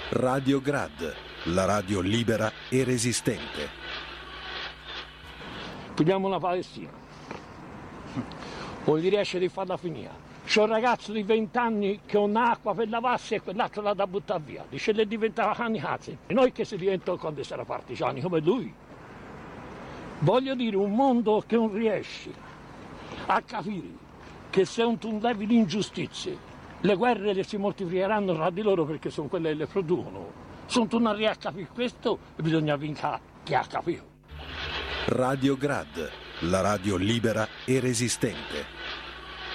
Radio Grad, la radio libera e resistente. Pigliamo la Palestina. Non gli riesce di farla finire. C'è un ragazzo di 20 anni che ha un'acqua per lavarsi e quell'altro la da buttare via. Dice le diventava kamikaze. E noi che si diventano quando sarà partigiani come lui. Voglio dire, un mondo che non riesce a capire che se tu levi l'ingiustizia, le guerre le si moltiplicheranno tra di loro perché sono quelle che le producono. Se tu non riesci a capire questo, bisogna vincere chi ha capito. Radio Grad, la radio libera e resistente.